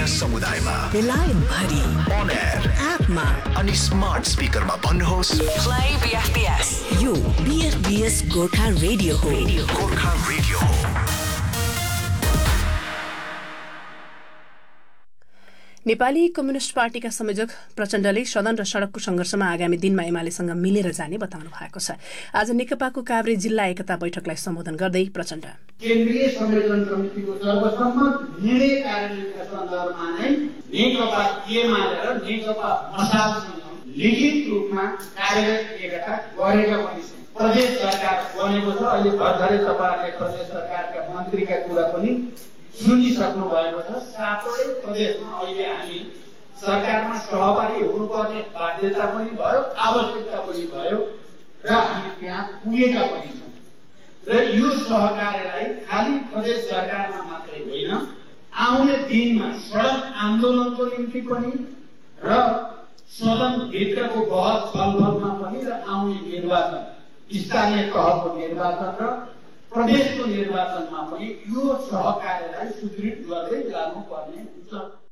समुदायमा बेलायत भरि on air एपमा अनि स्मार्ट स्पिकरमा भन्नुहोस् प्ले बीएफपीएस। यो बीएफपीएस गोर्खा रेडियो हो। गोर्खा रेडियो हो। नेपाली कम्युनिस्ट पार्टीका संयोजक प्रचण्डले सदन र सड़कको संघर्षमा आगामी दिनमा एमालेसँग मिलेर जाने बताउनु भएको छ। आज नेकपाको काभ्रे जिल्ला एकता बैठकलाई सम्बोधन गर्दै प्रचण्ड केन्द्रीय संयोजन समितिको सर्वसम्मत निर्णय कार्यान्वयनका सन्दर्भमा नै नेकपा एमाले र नेकपा मसालसँग लिखित रूपमा कार्यरत एकता गरेका पनि छन्। प्रदेश सरकार बनेको छ। अहिले भर्खरै तपाईहरुले प्रदेश सरकारका मन्त्रीका कुरा पनि सुनिसक्नु भएको छ। सातै प्रदेशमा अहिले हामी सरकारमा सहभागी हुनुपर्ने बाध्यता पनि भयो, आवश्यकता पनि भयो र हामी त्यहाँ पुगेका पनि छौँ। र यो सहकार्यलाई खाली प्रदेश सरकारमा मात्रै होइन, आउने दिनमा सडक आन्दोलनको निम्ति पनि र सदन भित्रको बहस छलफलमा पनि र आउने निर्वाचन स्थानीय तहको निर्वाचन र प्रदेशको निर्वाचनमा पनि यो सहकार्यलाई सुदृढ गर्दै जानुपर्ने हुन्छ।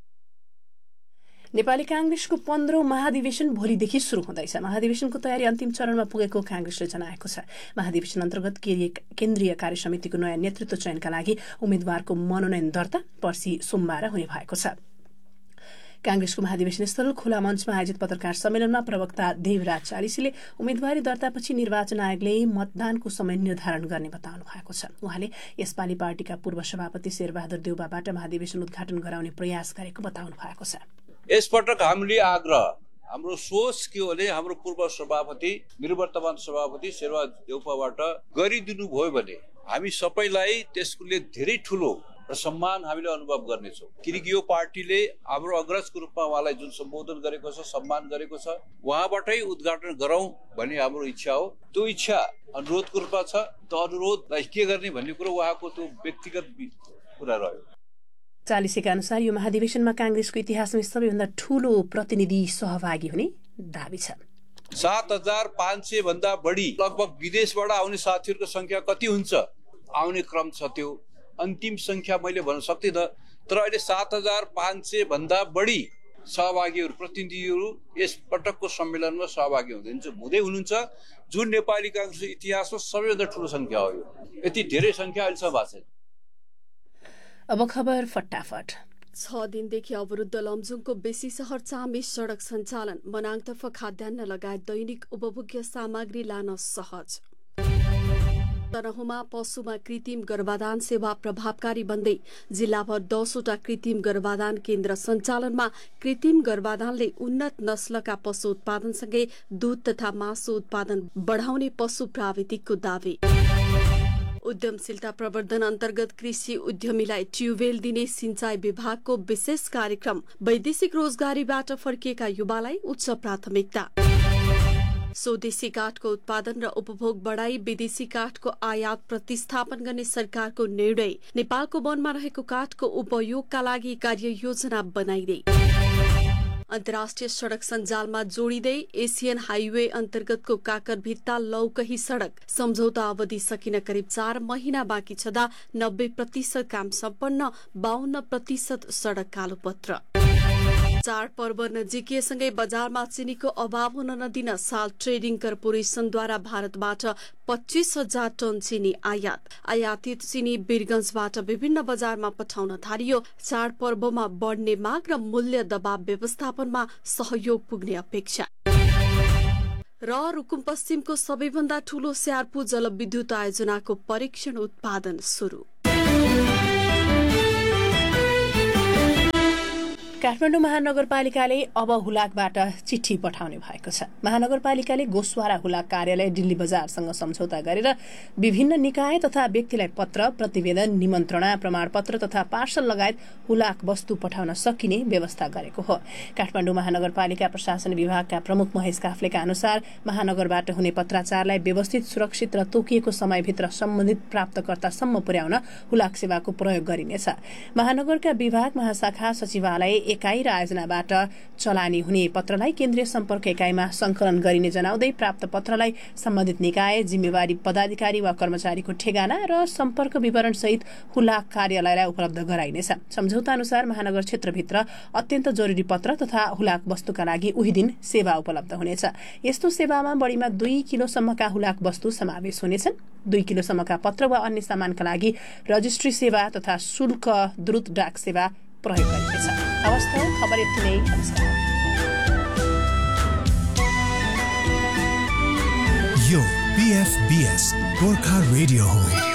नेपाली कांग्रेसको 15औं महाधिवेशन भोलिदेखि शुरू हुँदैछ। महाधिवेशनको तयारी अन्तिम चरणमा पुगेको कांग्रेसले जनाएको छ। महाधिवेशन अन्तर्गत केन्द्रीय कार्य समितिको नयाँ नेतृत्व चयनका लागि उम्मेद्वारको मनोनयन दर्ता पर्सि सोमबार हुने भएको छ। कांग्रेसको महाधिवेशन स्थल खुला मञ्चमा आयोजित पत्रकार सम्मेलनमा प्रवक्ता देवराज चालिसीले उम्मेद्वारी दर्तापछि निर्वाचन आयोगले मतदानको समय निर्धारण गर्ने बताउनु भएको छ। उहाँले यसपालि पार्टीका पूर्व सभापति शेरबहादुर देउबाबाट महाधिवेशन उद्घाटन गराउने प्रयास गरेको बताउनु भएको छ। यसपटक हामीले हाम्रो सोच के हो भने हाम्रो पूर्व सभापति निवर्तमान सभापति शेरबहादुर देउपाबाट गरिदिनु भयो भने हामी सबैलाई त्यसले धेरै ठूलो र सम्मान हामीले अनुभव गर्नेछौँ। किनकि यो पार्टीले हाम्रो अग्रजको रूपमा उहाँलाई जुन सम्बोधन गरेको छ, सम्मान गरेको छ, उहाँबाटै उद्घाटन गरौं भन्ने हाम्रो इच्छा हो। त्यो इच्छा अनुरोधको रूपमा छ। त्यो अनुरोधलाई के गर्ने भन्ने कुरो उहाँको त्यो व्यक्तिगत कुरा रह्यो। चालिसीका अनुसार यो महाधिवेशनमा कांग्रेसको इतिहासमा सबैभन्दा ठूलो प्रतिनिधि सहभागी हुने दाबी छ। 7500 भन्दा बढी लगभग विदेशबाट आउने साथीहरूको संख्या कति हुन्छ आउने क्रम छ। त्यो अन्तिम संख्या मैले भन्न सक्दिनँ, तर अहिले 7500 भन्दा बढी सहभागीहरू प्रतिनिधिहरू यस पटकको सम्मेलनमा सहभागी हुँदै हुनुहुन्छ, जुन नेपाली कांग्रेसको इतिहासमा सबैभन्दा ठूलो संख्या हो। यो यति धेरै संख्या अहिलेसम्म भएको छैन। अब खबर फटाफट। 6 दिनदेखि अवरुद्ध लमजुङको बेसी शहर चामे सड़क सञ्चालन, मनाङतर्फ खाद्यान्न लगायत दैनिक उपभोग्य सामग्री लान सहज। तनहुँमा पशुमा कृत्रिम गर्भाधान सेवा प्रभावकारी बन्दै जिल्लाभर 10वटा कृत्रिम गर्भाधान केन्द्र सञ्चालनमा। कृत्रिम गर्भाधानले उन्नत नस्लका पशु उत्पादनसँगै दूध तथा मासु उत्पादन बढाउने पशु प्राविधिकको दावी। उद्यमशीलता प्रवर्धन अन्तर्गत कृषि उद्यमीलाई ट्युबवेल दिने सिंचाई विभागको विशेष कार्यक्रम। वैदेशिक रोजगारीबाट फर्किएका युवालाई उच्च प्राथमिकता। स्वदेशी काठको उत्पादन र उपभोग बढाई विदेशी काठको आयात प्रतिस्थापन गर्ने सरकारको निर्णय। नेपालको वनमा रहेको काठको उपयोगका लागि कार्ययोजना बनाइँदै। अन्तर्राष्ट्रिय सड़क सञ्जालमा जोडिँदै एसियन हाइवे अन्तर्गतको काकरभित्ता लौकही सड़क सम्झौता अवधि सकिन करिब 4 महिना बाँकी छँदा 90% काम सम्पन्न, 52% सड़क कालोपत्र। चाडपर्व नजिकिएसँगै बजारमा चिनीको अभाव हुन नदिन साल ट्रेडिङ कर्पोरेशनद्वारा भारतबाट 25,000 टन चिनी आयातित चिनी वीरगंजबाट विभिन्न बजारमा पठाउन थालियो। चाडपर्वमा बढ्ने माग र मूल्य दबाव व्यवस्थापनमा सहयोग पुग्ने अपेक्षा। र रुकुम पश्चिमको सबैभन्दा ठूलो स्यार्पु जलविद्युत आयोजनाको परीक्षण उत्पादन सुरु। काठमाडौँ महानगरपालिकाले अब हुलाकबाट चिठी पठाउने भएको छ। महानगरपालिकाले गोस्वारा हुलाक कार्यालय दिल्ली बजारसँग सम्झौता गरेर विभिन्न निकाय तथा व्यक्तिलाई पत्र, प्रतिवेदन, निमन्त्रणा, प्रमाणपत्र तथा पार्सल लगायत हुलाक वस्तु पठाउन सकिने व्यवस्था गरेको हो। काठमाडौँ महानगरपालिका प्रशासन विभागका प्रमुख महेश काफ्लेका अनुसार महानगरबाट हुने पत्राचारलाई व्यवस्थित, सुरक्षित र तोकिएको समयभित्र सम्बन्धित प्राप्तकर्तासम्म पुर्याउन हुलाक सेवाको प्रयोग गरिनेछ। महानगरका विभाग, महाशाखा, सचिवालय, एकाइ र आयोजनाबाट चलानी हुने पत्रलाई केन्द्रीय सम्पर्क एकाइमा संकलन गरिने जनाउँदै प्राप्त पत्रलाई सम्बन्धित निकाय, जिम्मेवारी पदाधिकारी वा कर्मचारीको ठेगाना र सम्पर्क विवरण सहित हुलाक कार्यालयलाई उपलब्ध गराइनेछ। सम्झौता अनुसार महानगर क्षेत्रभित्र अत्यन्त जरुरी पत्र तथा हुलाक वस्तुका लागि उही दिन सेवा उपलब्ध हुनेछ। यस्तो सेवामा बढीमा 2 किलोसम्मका हुलाक वस्तु समावेश हुनेछन्। 2 किलोसम्मका पत्र वा अन्य सामानका लागि रजिस्ट्री सेवा तथा शुल्क द्रुत डाक सेवा प्रयोग गरिनेछ। अवस्था खबर यति नै। नमस्कार। यो BFBS गोर्खा रेडियो हो।